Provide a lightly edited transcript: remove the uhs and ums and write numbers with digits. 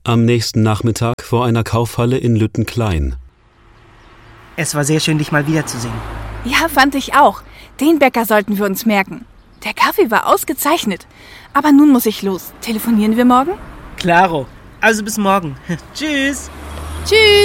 Am nächsten Nachmittag vor einer Kaufhalle in Lüttenklein. Es war sehr schön, dich mal wiederzusehen. Ja, fand ich auch. Den Bäcker sollten wir uns merken. Der Kaffee war ausgezeichnet. Aber nun muss ich los. Telefonieren wir morgen? Klaro. Also bis morgen. Tschüss. Tschüss.